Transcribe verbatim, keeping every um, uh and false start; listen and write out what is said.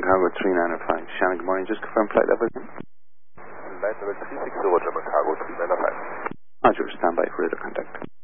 Chicago three nine five. Shannon, good morning. Just confirm flight level again. Flight level three six zero, German Cargo three nine five. Roger, stand by for radar contact.